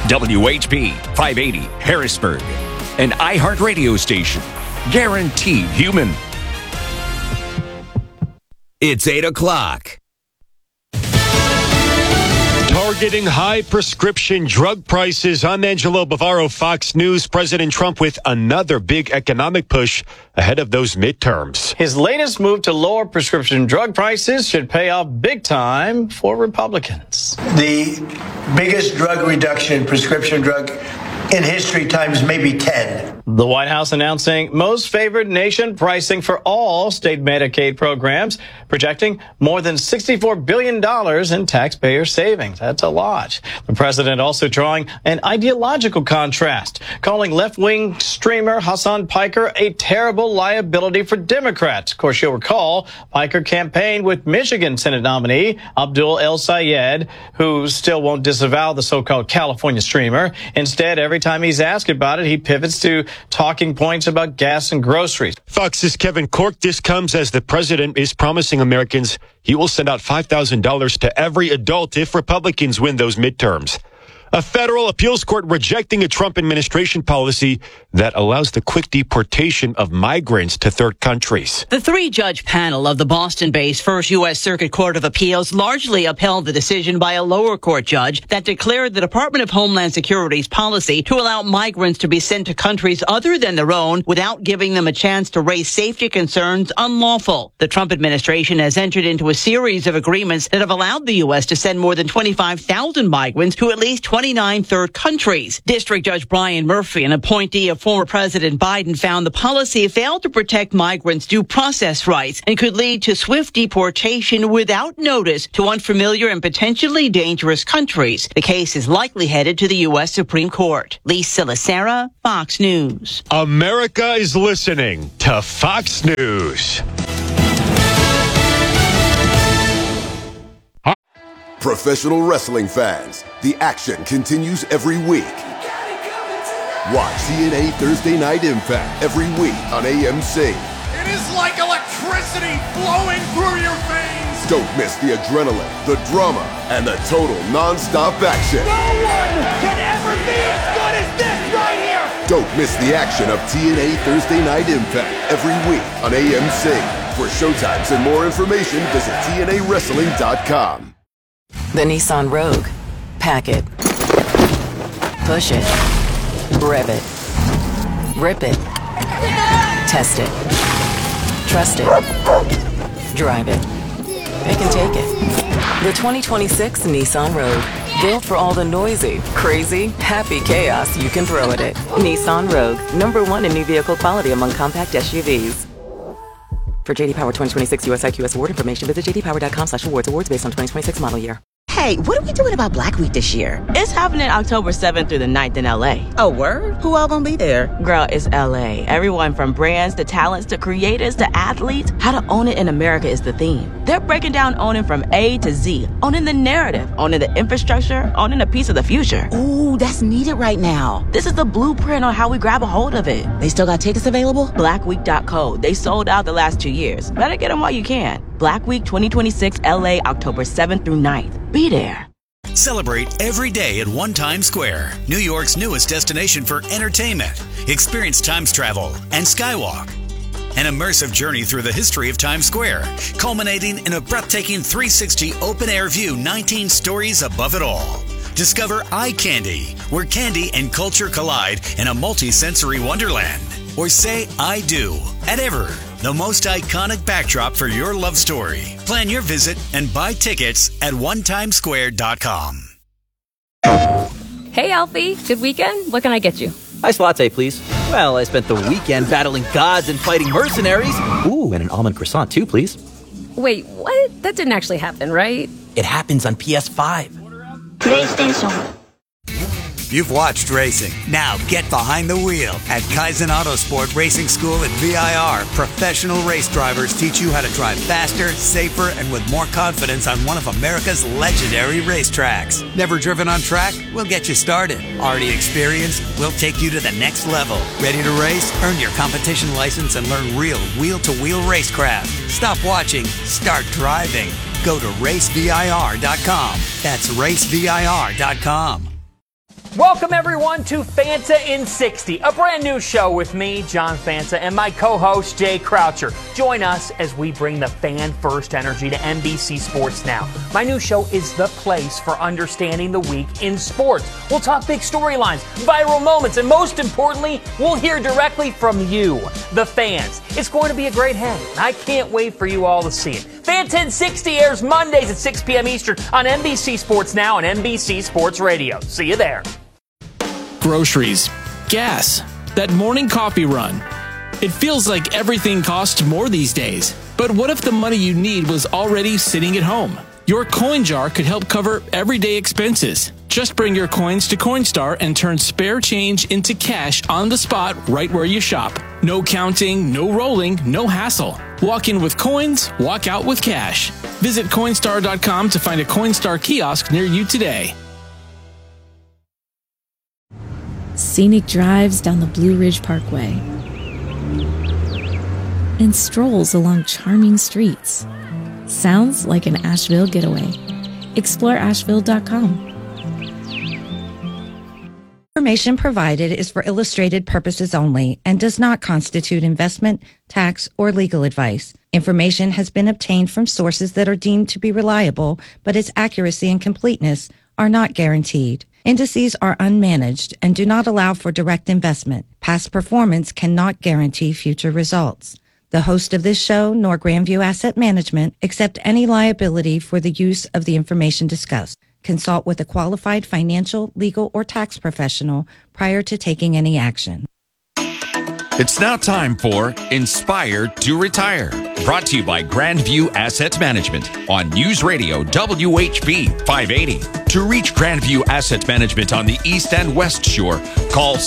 WHP 580 Harrisburg, an iHeartRadio station. Guaranteed human. It's 8 o'clock. Targeting high prescription drug prices. I'm Angelo Bavaro, Fox News. President Trump with another big economic push ahead of those midterms. His latest move to lower prescription drug prices should pay off big time for Republicans. The biggest drug reduction, prescription drug in history times maybe 10. The White House announcing most favored nation pricing for all state Medicaid programs, projecting more than $64 billion in taxpayer savings. That's a lot. The president also drawing an ideological contrast, calling left-wing streamer Hassan Piker a terrible liability for Democrats. Of course, you'll recall Piker campaigned with Michigan Senate nominee Abdul El Sayed, who still won't disavow the so-called California streamer. Instead, every time he's asked about it, he pivots to talking points about gas and groceries. Fox's Kevin Corke. This comes as the president is promising Americans he will send out $5,000 to every adult if Republicans win those midterms. A federal appeals court rejecting a Trump administration policy that allows the quick deportation of migrants to third countries. The three-judge panel of the Boston-based First U.S. Circuit Court of Appeals largely upheld the decision by a lower court judge that declared the Department of Homeland Security's policy to allow migrants to be sent to countries other than their own without giving them a chance to raise safety concerns unlawful. The Trump administration has entered into a series of agreements that have allowed the U.S. to send more than 25,000 migrants to at least 29 third countries. District Judge Brian Murphy, an appointee of former President Biden, found the policy failed to protect migrants' due process rights and could lead to swift deportation without notice to unfamiliar and potentially dangerous countries. The case is likely headed to the U.S. Supreme Court. Lisa Lacera, Fox News. America is listening to Fox News. Professional wrestling fans, the action continues every week. Watch TNA Thursday Night Impact every week on AMC. It is like electricity flowing through your veins. Don't miss the adrenaline, the drama, and the total non-stop action. No one can ever be as good as this right here. Don't miss the action of TNA Thursday Night Impact every week on AMC. For showtimes and more information, visit TNAWrestling.com. The Nissan Rogue. Pack it. Push it. Rev it. Rip it. Test it. Trust it. Drive it. Pick and take it. The 2026 Nissan Rogue. Built for all the noisy, crazy, happy chaos you can throw at it. Nissan Rogue. #1 in new vehicle quality among compact SUVs. For JD Power 2026 US IQS award information, visit jdpower.com/awards. Awards based on 2026 model year. Hey, what are we doing about Black Week this year? It's happening October 7th through the 9th in LA. Oh, word? Who all gonna be there? Girl, it's LA. Everyone from brands to talents to creators to athletes. How to own it in America is the theme. They're breaking down owning from A to Z. Owning the narrative, owning the infrastructure, owning a piece of the future. Ooh, that's needed right now. This is the blueprint on how we grab a hold of it. They still got tickets available? Blackweek.co. They sold out the last 2 years. Better get them while you can. Black Week 2026 LA, October 7th through 9th. Be there. Celebrate every day at One Times Square, New York's newest destination for entertainment. Experience Times Travel and Skywalk. An immersive journey through the history of Times Square, culminating in a breathtaking 360 open-air view, 19 stories above it all. Discover Eye Candy, where candy and culture collide in a multi-sensory wonderland. Or say I do at Ever, the most iconic backdrop for your love story. Plan your visit and buy tickets at onetimesquare.com. Hey, Alfie. Good weekend? What can I get you? Iced latte, please. Well, I spent the weekend battling gods and fighting mercenaries. Ooh, and an almond croissant, too, please. Wait, what? That didn't actually happen, right? It happens on PS5. PlayStation. You've watched racing. Now get behind the wheel at Kaizen Autosport Racing School at VIR. Professional race drivers teach you how to drive faster, safer, and with more confidence on one of America's legendary racetracks. Never driven on track? We'll get you started. Already experienced? We'll take you to the next level. Ready to race? Earn your competition license and learn real wheel-to-wheel racecraft. Stop watching. Start driving. Go to racevir.com. That's racevir.com. Welcome, everyone, to Fanta in 60, a brand new show with me, John Fanta, and my co-host, Jay Croucher. Join us as we bring the fan-first energy to NBC Sports Now. My new show is the place for understanding the week in sports. We'll talk big storylines, viral moments, and most importantly, we'll hear directly from you, the fans. It's going to be a great hang. I can't wait for you all to see it. Fanta in 60 airs Mondays at 6 p.m. Eastern on NBC Sports Now and NBC Sports Radio. See you there. Groceries, gas, that morning coffee run. It feels like everything costs more these days. But what if the money you need was already sitting at home? Your coin jar could help cover everyday expenses. Just bring your coins to Coinstar and turn spare change into cash on the spot right where you shop. No counting, no rolling, no hassle. Walk in with coins, walk out with cash. Visit Coinstar.com to find a Coinstar kiosk near you today. Scenic drives down the Blue Ridge Parkway and strolls along charming streets. Sounds like an Asheville getaway. Explore Asheville.com. Information provided is for illustrated purposes only and does not constitute investment, tax, or legal advice. Information has been obtained from sources that are deemed to be reliable, but its accuracy and completeness are not guaranteed. Indices are unmanaged and do not allow for direct investment. Past performance cannot guarantee future results. The host of this show, nor Grandview Asset Management, accept any liability for the use of the information discussed. Consult with a qualified financial, legal, or tax professional prior to taking any action. It's now time for Inspire to Retire, brought to you by Grandview Asset Management on News Radio WHB 580. To reach Grandview Asset Management on the East and West Shore, call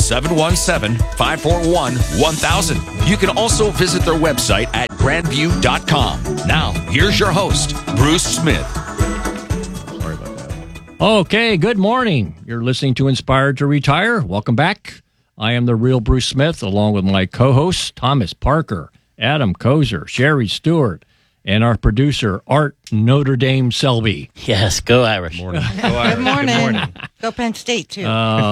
717-541-1000. You can also visit their website at grandview.com. Now, here's your host, Bruce Smith. Sorry about that. Okay, good morning. You're listening to Inspire to Retire. Welcome back. I am the real Bruce Smith, along with my co-hosts, Thomas Parker, Adam Kozer, Sherry Stewart, and our producer, Art Notre Dame Selby. Yes, go Irish. Good morning. Go Irish. Good morning. Go Penn State, too.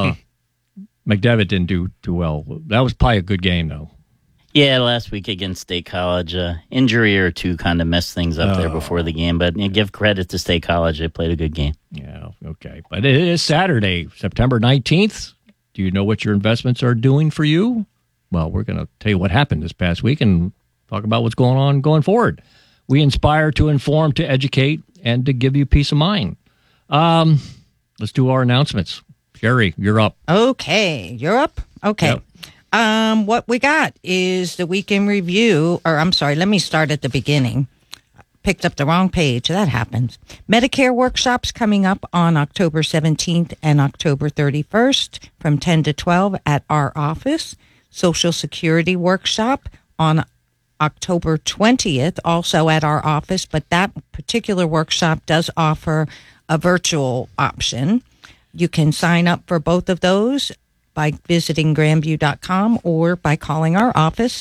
McDevitt didn't do too well. That was probably a good game, though. Yeah, last week against State College. Injury or two kind of messed things up there before the game, but give credit to State College. They played a good game. Yeah, okay. But it is Saturday, September 19th. Do you know what your investments are doing for you? Well, we're going to tell you what happened this past week and talk about what's going on going forward. We inspire to inform, to educate, and to give you peace of mind. Let's do our announcements. Sherry, you're up. Okay, you're up? Okay. Yep. What we got is the weekend review, or I'm sorry, let me start at the beginning. Picked up the wrong page. That happens. Medicare workshops coming up on October 17th and October 31st from 10 to 12 at our office. Social Security workshop on October 20th, also at our office, but that particular workshop does offer a virtual option. You can sign up for both of those by visiting grandview.com or by calling our office,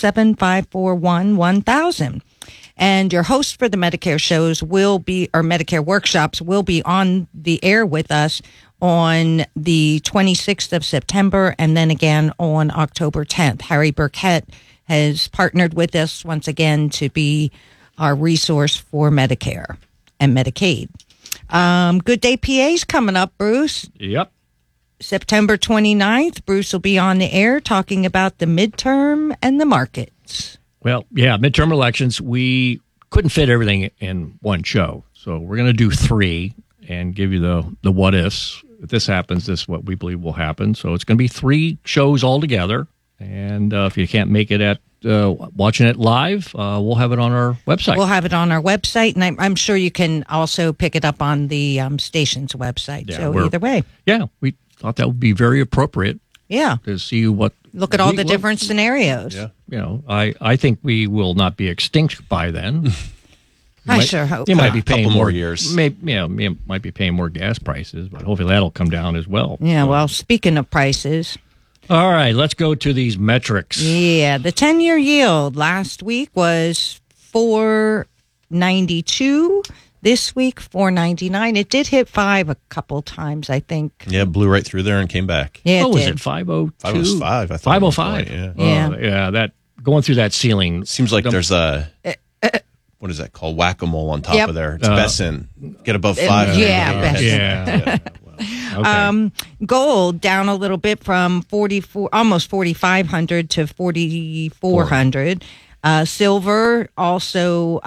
717-541-1000. And your host for the Medicare shows will be, or Medicare workshops will be on the air with us on the 26th of September and then again on October 10th. Harry Burkett has partnered with us once again to be our resource for Medicare and Medicaid. Good Day PA's coming up, Bruce. Yep. September 29th, Bruce will be on the air talking about the midterm and the markets. Well, yeah, midterm elections, we couldn't fit everything in one show. So we're going to do 3 and give you the what ifs. If this happens, this is what we believe will happen. So it's going to be 3 shows altogether. And if you can't make it at watching it live, we'll have it on our website. We'll have it on our website, and I'm sure you can also pick it up on the station's website. Yeah, so either way. Yeah, we thought that would be very appropriate. Yeah. To see what... Look at all the different scenarios. Yeah. You know, I think we will not be extinct by then. I sure hope. You might be paying couple more years. You might be paying more gas prices, but hopefully that'll come down as well. Yeah, well, speaking of prices... All right, let's go to these metrics. Yeah, the 10-year yield last week was 4.92. This week, $4.99. It did hit $5 a couple times, I think. Yeah, blew right through there and came back. Yeah, was it 502? 505. I thought 505. Yeah. That going through that ceiling seems like there's a what is that called? Whack-a-mole on top of there. It's Besson. Get above 5. Besson. Yeah. Okay. Gold down a little bit from almost 4,500 to 4,400. Silver also,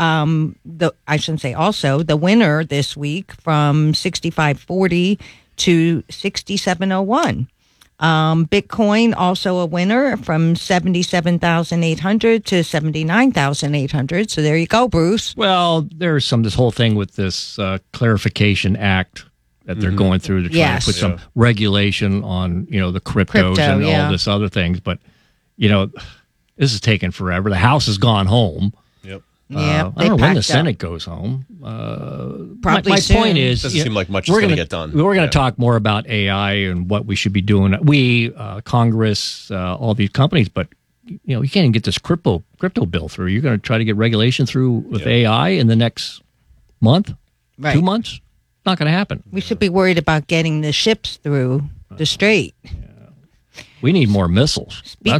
the winner this week from 6,540 to 6,701. Bitcoin also a winner from 77,800 to 79,800. So there you go, Bruce. Well, there's this whole thing with this clarification act that they're going through to try to put some regulation on, the cryptos and all this other things. But, this is taking forever. The House has gone home. Yep. Yeah, I don't know when the Senate goes home. Probably my soon. point is, doesn't seem like much is going to get done. We're going to talk more about AI and what we should be doing. We, Congress, all these companies, but you can't even get this crypto bill through. You're going to try to get regulation through with AI in the next month, 2 months. Not going to happen. We should be worried about getting the ships through the strait. We need more missiles.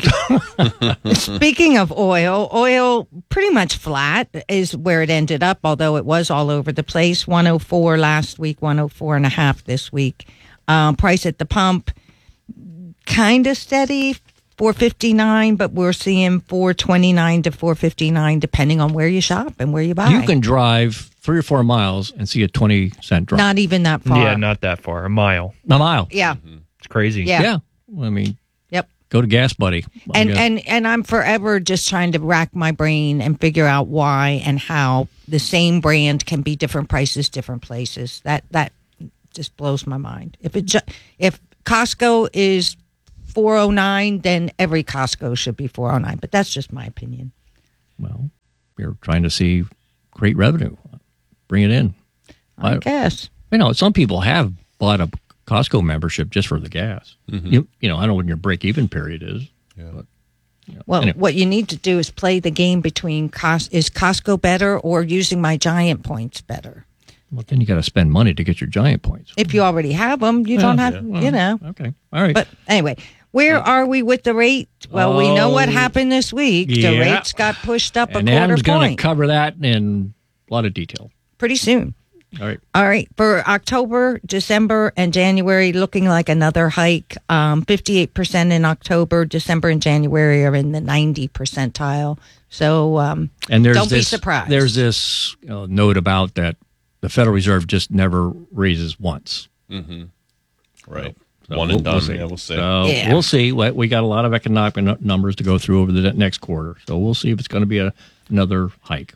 Speaking of oil pretty much flat is where it ended up, although it was all over the place. 104 last week, 104.5 this week. Price at the pump, kind of steady, $4.59, but we're seeing $4.29 to $4.59 depending on where you shop and where you buy. You can drive 3 or 4 miles and see a 20-cent drop. Not even that far. Yeah, not that far. A mile. Yeah. It's crazy. Yeah. I mean, yep. Go to Gas Buddy. And I'm forever just trying to rack my brain and figure out why and how the same brand can be different prices, different places. That just blows my mind. If Costco is $4.09, then every Costco should be $4.09. But that's just my opinion. Well, we're trying to see great revenue. Bring it in. I guess. Some people have bought a Costco membership just for the gas. Mm-hmm. I don't know when your break-even period is. Yeah. But, anyway. What you need to do is play the game between is Costco better or using my Giant points better? Well, then you got to spend money to get your Giant points. If you already have them, you don't have, Okay. All right. But anyway, where are we with the rate? Well, we know what happened this week. Yeah. The rates got pushed up and a quarter Adam's point. going to cover that in a lot of detail. Pretty soon. All right. For October, December, and January, looking like another hike. 58% in October, December, and January are in the 90 percentile. So and don't be surprised. There's this note about that the Federal Reserve just never raises once. Mm-hmm. Right. So One and done. We'll see. Yeah, we'll see. We'll see. We got a lot of economic numbers to go through over the next quarter. So we'll see if it's going to be another hike.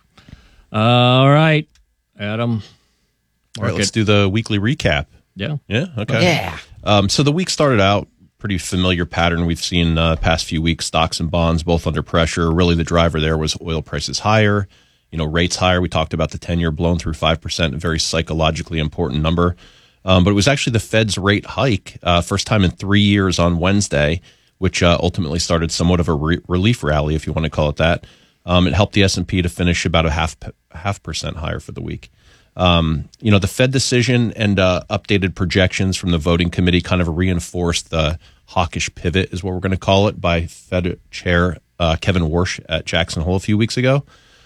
All right, Adam. All right, let's do the weekly recap. Yeah. Yeah? Okay. Yeah. So the week started out pretty familiar pattern we've seen past few weeks. Stocks and bonds both under pressure. Really the driver there was oil prices higher, rates higher. We talked about the 10-year blown through 5%, a very psychologically important number. But it was actually the Fed's rate hike, first time in 3 years on Wednesday, which ultimately started somewhat of a relief rally, if you want to call it that. It helped the S&P to finish about a half percent higher for the week. The Fed decision and updated projections from the voting committee kind of reinforced the hawkish pivot, is what we're going to call it, by Fed Chair Kevin Warsh at Jackson Hole a few weeks ago.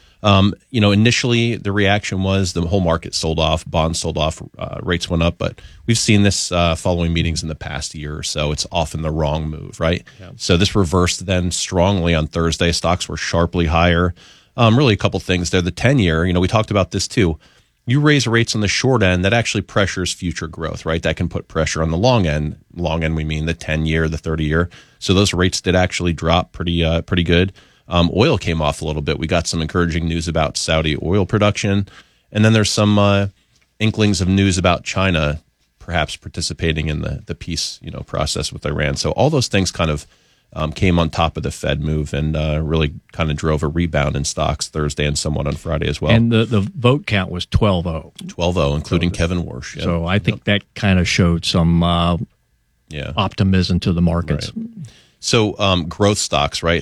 Initially the reaction was the whole market sold off, bonds sold off, rates went up, but we've seen this following meetings in the past year or so. It's often the wrong move, right? Yeah. So this reversed then strongly on Thursday. Stocks were sharply higher. Really a couple things there. The 10-year, we talked about this too. You raise rates on the short end, that actually pressures future growth, right? That can put pressure on the long end. Long end, we mean the 10-year, the 30-year. So those rates did actually drop pretty good. Oil came off a little bit. We got some encouraging news about Saudi oil production. And then there's some inklings of news about China perhaps participating in the peace process with Iran. So all those things kind of came on top of the Fed move and really kind of drove a rebound in stocks Thursday and somewhat on Friday as well. And the vote count was 12-0. 12-0, including Kevin Warsh. Yeah. So I think that kind of showed some optimism to the markets. Right. So growth stocks, right?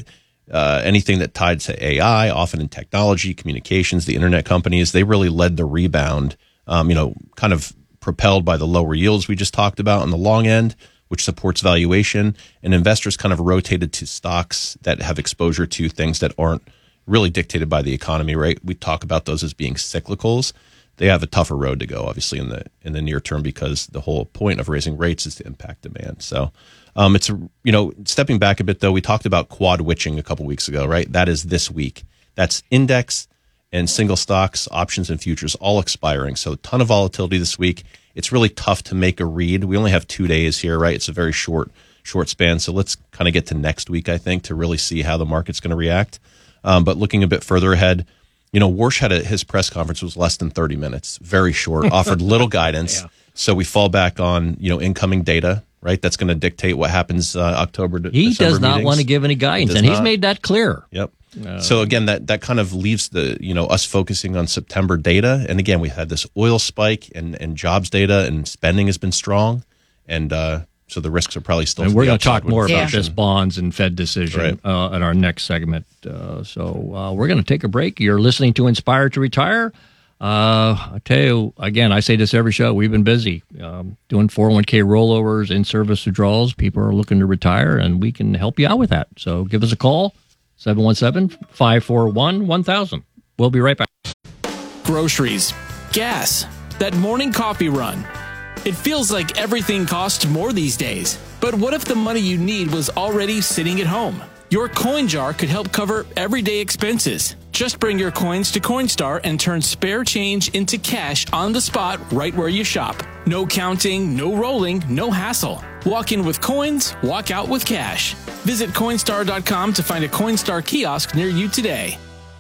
anything that tied to AI, often in technology, communications, the internet companies, they really led the rebound, kind of propelled by the lower yields we just talked about on the long end, which supports valuation. And investors kind of rotated to stocks that have exposure to things that aren't really dictated by the economy, right? We talk about those as being cyclicals. They have a tougher road to go, obviously, in the near term, because the whole point of raising rates is to impact demand. So it's, stepping back a bit, though, we talked about quad witching a couple weeks ago, right? That is this week. That's index and single stocks, options and futures all expiring. So a ton of volatility this week. It's really tough to make a read. We only have 2 days here, right? It's a very short span. So let's kind of get to next week, I think, to really see how the market's going to react. But looking a bit further ahead, Warsh had his press conference was less than 30 minutes, very short, offered little guidance. Yeah. So we fall back on, incoming data, right? That's going to dictate what happens October to He December does not meetings. Want to give any guidance, and he's made that clear. Yep. So again, that kind of leaves us focusing on September data. And again, we had this oil spike and jobs data, and spending has been strong. And so the risks are probably still. And we're going to talk more about this bonds and Fed decision right. At our next segment. So we're going to take a break. You're listening to Inspire to Retire. I tell you, again, I say this every show. We've been busy doing 401k rollovers, in-service withdrawals. People are looking to retire, and we can help you out with that. So give us a call, 717-541-1000. We'll be right back. Groceries, gas, that morning coffee run. It feels like everything costs more these days. But what if the money you need was already sitting at home? Your coin jar could help cover everyday expenses. Just bring your coins to Coinstar and turn spare change into cash on the spot right where you shop. No counting, no rolling, no hassle. Walk in with coins, walk out with cash. Visit Coinstar.com to find a Coinstar kiosk near you today.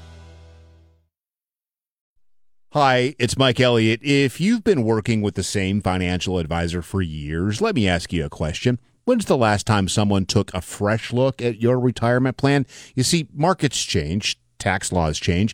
Hi, it's Mike Elliott. If you've been working with the same financial advisor for years, let me ask you a question. When's the last time someone took a fresh look at your retirement plan? You see, markets change, tax laws change,